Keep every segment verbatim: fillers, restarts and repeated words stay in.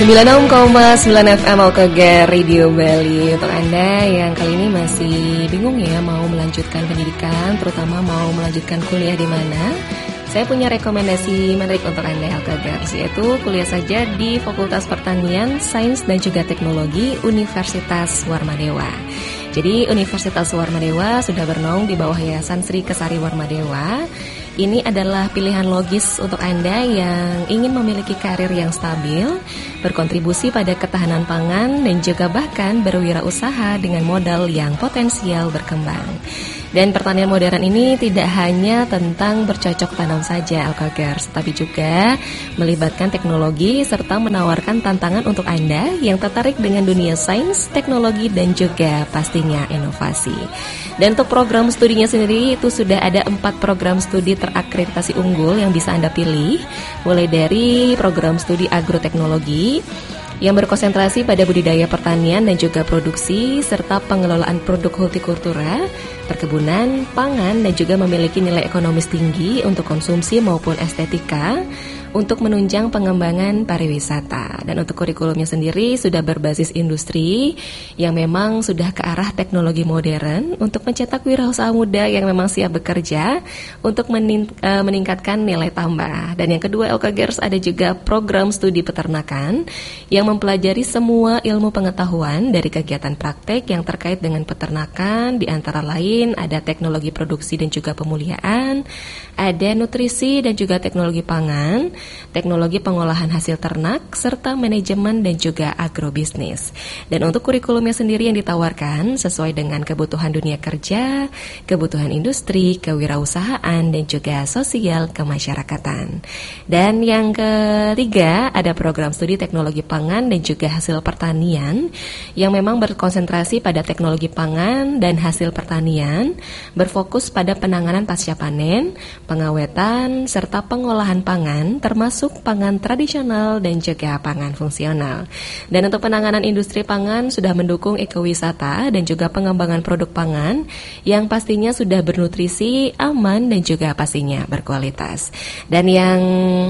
sembilan puluh enam koma sembilan F M Alkager Radio Bali. Untuk Anda yang kali ini masih bingung ya mau melanjutkan pendidikan, terutama mau melanjutkan kuliah di mana, saya punya rekomendasi menarik untuk Anda Alkager, yaitu kuliah saja di Fakultas Pertanian, Sains dan juga Teknologi Universitas Warmadewa. Jadi Universitas Warmadewa sudah bernaung di bawah Yayasan Sri Kesari Warmadewa. Ini adalah pilihan logis untuk Anda yang ingin memiliki karir yang stabil, berkontribusi pada ketahanan pangan, dan juga bahkan berwirausaha dengan modal yang potensial berkembang. Dan pertanian modern ini tidak hanya tentang bercocok tanam saja Alkagers, tapi juga melibatkan teknologi serta menawarkan tantangan untuk Anda yang tertarik dengan dunia sains, teknologi, dan juga pastinya inovasi. Dan untuk program studinya sendiri itu sudah ada empat program studi terakreditasi unggul yang bisa Anda pilih, mulai dari program studi agroteknologi yang berkonsentrasi pada budidaya pertanian dan juga produksi, serta pengelolaan produk hortikultura, perkebunan, pangan, dan juga memiliki nilai ekonomis tinggi untuk konsumsi maupun estetika, untuk menunjang pengembangan pariwisata. Dan untuk kurikulumnya sendiri sudah berbasis industri yang memang sudah ke arah teknologi modern untuk mencetak wirausaha muda yang memang siap bekerja untuk menin- uh, meningkatkan nilai tambah. Dan yang kedua, Alkagers, ada juga program studi peternakan yang mempelajari semua ilmu pengetahuan dari kegiatan praktek yang terkait dengan peternakan, di antara lain ada teknologi produksi dan juga pemulihaan, ada nutrisi dan juga teknologi pangan, teknologi pengolahan hasil ternak, serta manajemen dan juga agrobisnis. Dan untuk kurikulumnya sendiri yang ditawarkan sesuai dengan kebutuhan dunia kerja, kebutuhan industri, kewirausahaan, dan juga sosial kemasyarakatan. Dan yang ketiga, ada program studi teknologi pangan dan juga hasil pertanian yang memang berkonsentrasi pada teknologi pangan dan hasil pertanian, berfokus pada penanganan pasca panen, pengawetan, serta pengolahan pangan, termasuk pangan tradisional dan juga pangan fungsional. Dan untuk penanganan industri pangan sudah mendukung ekowisata dan juga pengembangan produk pangan yang pastinya sudah bernutrisi, aman, dan juga pastinya berkualitas. Dan yang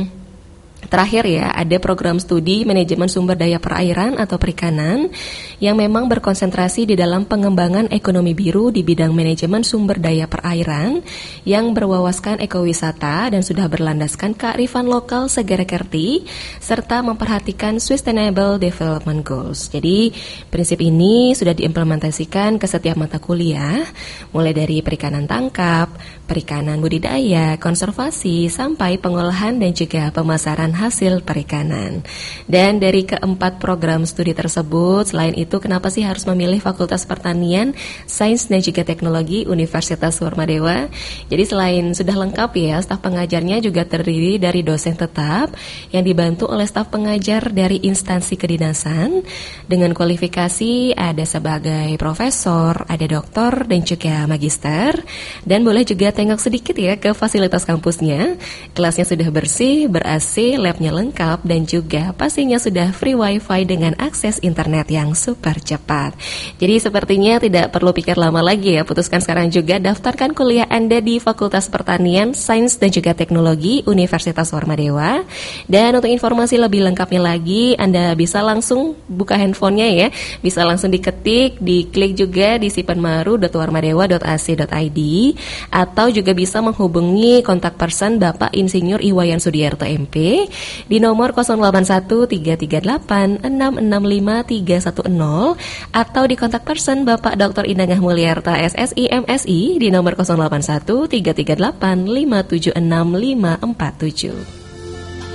terakhir ya, ada program studi manajemen sumber daya perairan atau perikanan yang memang berkonsentrasi di dalam pengembangan ekonomi biru di bidang manajemen sumber daya perairan yang berwawaskan ekowisata dan sudah berlandaskan kearifan lokal segera kerti serta memperhatikan Sustainable Development Goals. Jadi prinsip ini sudah diimplementasikan ke setiap mata kuliah, mulai dari perikanan tangkap, perikanan budidaya, konservasi, sampai pengolahan dan juga pemasaran hasil perikanan. Dan dari keempat program studi tersebut, selain itu kenapa sih harus memilih Fakultas Pertanian, Sains dan juga Teknologi Universitas Warmadewa? Jadi selain sudah lengkap ya, staf pengajarnya juga terdiri dari dosen tetap yang dibantu oleh staf pengajar dari instansi kedinasan dengan kualifikasi ada sebagai profesor, ada doktor dan juga magister. Dan boleh juga tengok sedikit ya ke fasilitas kampusnya. Kelasnya sudah bersih, ber-A C, labnya lengkap, dan juga pastinya sudah free wifi dengan akses internet yang super cepat. Jadi sepertinya tidak perlu pikir lama lagi ya, putuskan sekarang juga daftarkan kuliah Anda di Fakultas Pertanian, Sains dan juga Teknologi Universitas Warmadewa. Dan untuk informasi lebih lengkapnya lagi, Anda bisa langsung buka handphonenya ya, bisa langsung diketik, diklik juga di sipenmaru dot warmadewa dot a c dot i d, atau juga bisa menghubungi kontak person Bapak Insinyur Iwayan Sudiarto M P di nomor nol delapan satu tiga tiga delapan enam enam lima tiga satu nol, atau di kontak person Bapak Doktor Indangah Mulyarta S S I M Si di nomor nol delapan satu tiga tiga delapan lima tujuh enam lima empat tujuh.